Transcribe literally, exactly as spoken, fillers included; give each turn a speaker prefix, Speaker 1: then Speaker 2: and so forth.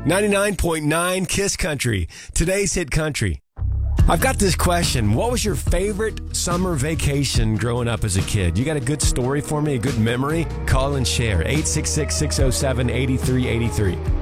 Speaker 1: ninety-nine point nine Kiss Country, today's hit country. I've got this question. What was your favorite summer vacation growing up as a kid? You got a good story for me, a good memory? Call and share. eight six six, six oh seven, eight three eight three.